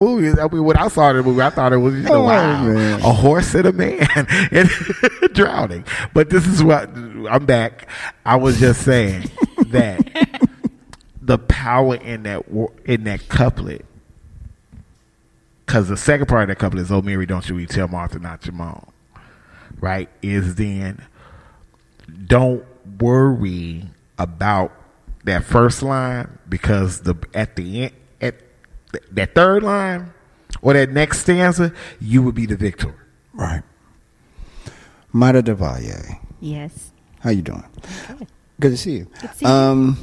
movie. I mean, when I saw the movie, I thought it was, wow, man, a horse and a man and drowning. But this is what I'm back. I was just saying that the power in that couplet, because the second part of that couplet is, "Oh Mary, don't you tell Martha not your mom," right? Is then don't worry about that first line, because at the end, at that third line or that next stanza, you will be the victor. Right. Maida Devalle. Yes. How you doing? Okay. Good to see you. Good to see you.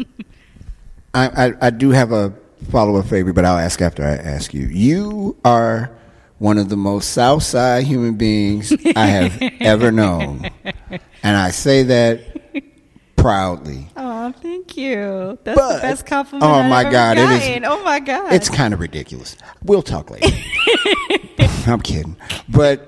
I do have a follow-up favor, but I'll ask after I ask you. You are one of the most Southside human beings I have ever known, and I say that proudly. Oh, thank you. That's the best compliment oh I've my ever God, gotten. it is. Oh my God, it's kind of ridiculous. We'll talk later. I'm kidding, but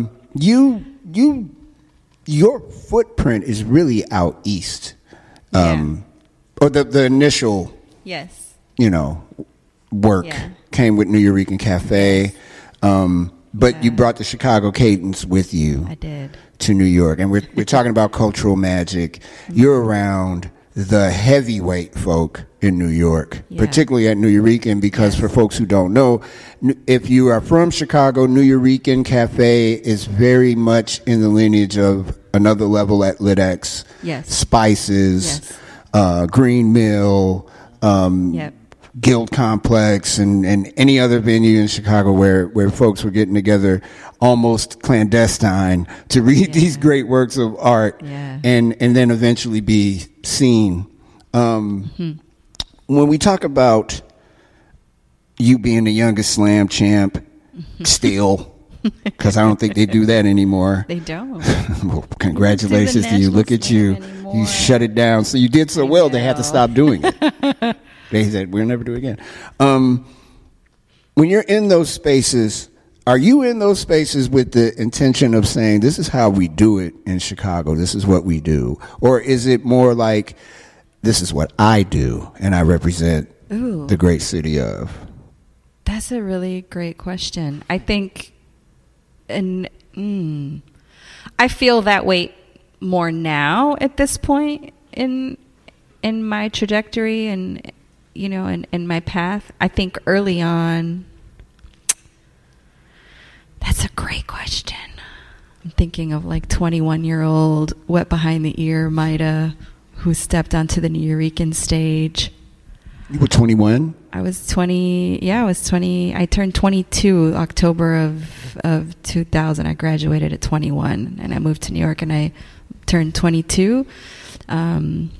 your footprint is really out east, or the initial, yes, work came with New Eurekan Cafe, but you brought the Chicago Cadence with you. I did. To New York, and we're talking about cultural magic. You're around the heavyweight folk in New York, particularly at New Eurekan, because for folks who don't know, if you are from Chicago, New Eurekan Cafe is very much in the lineage of Another Level at Lit-X, Spices, Green Mill, Guild Complex, and any other venue in Chicago where folks were getting together almost clandestine to read these great works of art and then eventually be seen. When we talk about you being the youngest slam champ, still, because I don't think they do that anymore. They don't. Well, congratulations to you. Look at you. Anymore. You shut it down. So you did so well, they had to stop doing it. They said, we'll never do it again. When you're in those spaces, are you in those spaces with the intention of saying, this is how we do it in Chicago, this is what we do? Or is it more like, this is what I do, and I represent the great city of? That's a really great question. I think, I feel that way more now at this point in my trajectory and in my path. I think early on, that's a great question. I'm thinking of like 21-year-old wet behind the ear Maida, who stepped onto the New Eurekan stage. You were 21? I was 20. Yeah, I was 20. I turned 22 October of 2000. I graduated at 21, and I moved to New York, and I turned 22. Won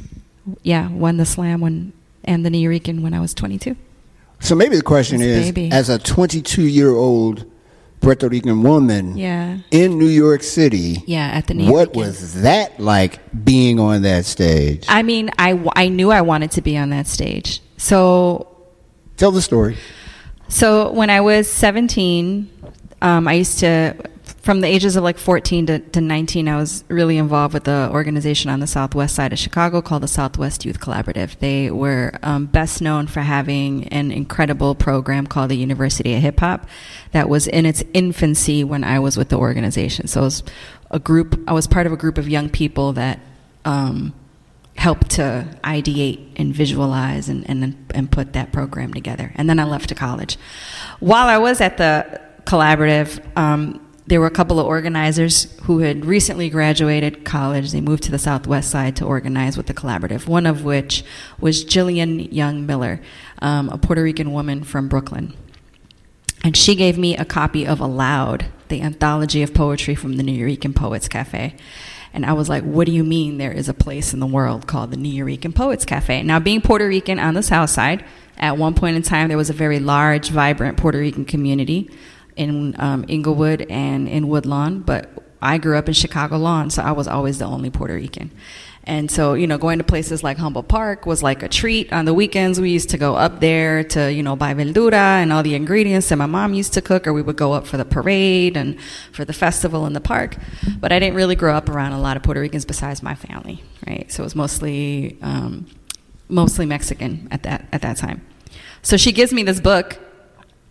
the slam and the New Eurekan when I was 22. So maybe the question is, as a 22-year-old Puerto Rican woman in New York City, at the New Eurekan, what was that like being on that stage? I mean, I knew I wanted to be on that stage. So tell the story. So when I was 17, I used to, from the ages of like 14 to 19, I was really involved with the organization on the southwest side of Chicago called the Southwest Youth Collaborative. They were best known for having an incredible program called the University of Hip Hop that was in its infancy when I was with the organization. So it was I was part of a group of young people that helped to ideate and visualize and put that program together. And then I left to college. While I was at the collaborative, there were a couple of organizers who had recently graduated college. They moved to the southwest side to organize with the collaborative, one of which was Jillian Young Miller, a Puerto Rican woman from Brooklyn. And she gave me a copy of Aloud, the anthology of poetry from the New Eurekan Poets Cafe. And I was like, what do you mean there is a place in the world called the New Eurekan Poets Cafe? Now, being Puerto Rican on the south side, at one point in time, there was a very large, vibrant Puerto Rican community in Inglewood and in Woodlawn, but I grew up in Chicago Lawn, so I was always the only Puerto Rican. And so, going to places like Humboldt Park was like a treat. On the weekends, we used to go up there to, buy verdura and all the ingredients that my mom used to cook, or we would go up for the parade and for the festival in the park. But I didn't really grow up around a lot of Puerto Ricans besides my family, right? So it was mostly Mexican at that time. So she gives me this book